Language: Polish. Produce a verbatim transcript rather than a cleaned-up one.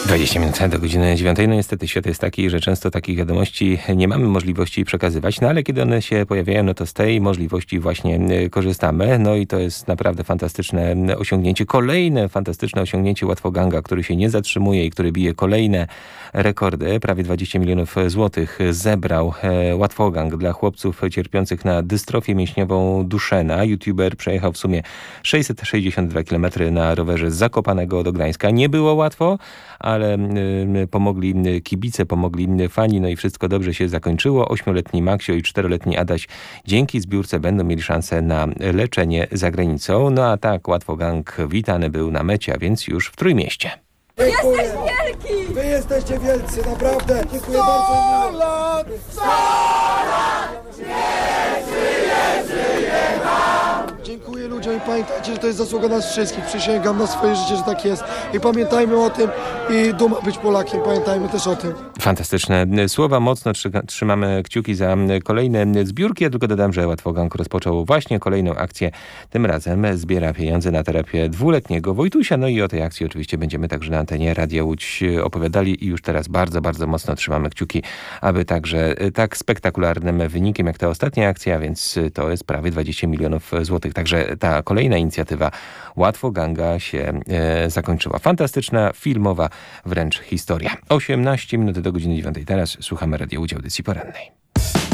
dwadzieścia minut do godziny dziewiątej. No niestety świat jest taki, że często takich wiadomości nie mamy możliwości przekazywać, no ale kiedy one się pojawiają, no to z tej możliwości właśnie korzystamy. No i to jest naprawdę fantastyczne osiągnięcie. Kolejne fantastyczne osiągnięcie Łatwoganga, który się nie zatrzymuje i który bije kolejne rekordy. Prawie dwadzieścia milionów złotych zebrał Łatwogang dla chłopców cierpiących na dystrofię mięśniową Duchenne. YouTuber przejechał w sumie sześćset sześćdziesiąt dwa kilometry na rowerze z Zakopanego do Gdańska. Nie było łatwo, ale y, pomogli kibice, pomogli fani, no i wszystko dobrze się zakończyło. Ośmioletni Maksio i czteroletni Adaś dzięki zbiórce będą mieli szansę na leczenie za granicą. No a tak, Łatwogang witany był na mecie, a więc już w Trójmieście. Jesteś wielki! Wy jesteście wielcy, naprawdę! Dziękuję bardzo! lat! sto lat! Nie żyje, żyje nam! Dziękuję ludziom i pamiętajcie, że to jest zasługa nas wszystkich. Przysięgam na swoje życie, że tak jest. I pamiętajmy o tym i duma być Polakiem. Pamiętajmy też o tym. Fantastyczne słowa. Mocno trzymamy kciuki za kolejne zbiórki. Ja tylko dodam, że Łatwogang rozpoczął właśnie kolejną akcję. Tym razem zbiera pieniądze na terapię dwuletniego Wojtusia. No i o tej akcji oczywiście będziemy także na antenie Radia Łódź opowiadali i już teraz bardzo, bardzo mocno trzymamy kciuki, aby także tak spektakularnym wynikiem jak ta ostatnia akcja, więc to jest prawie dwadzieścia milionów złotych. Także ta kolejna inicjatywa Łatwoganga się e, zakończyła. Fantastyczna, filmowa wręcz historia. osiemnaście minut do godziny dziewiątej. Teraz słuchamy Radia Łódź, audycji porannej.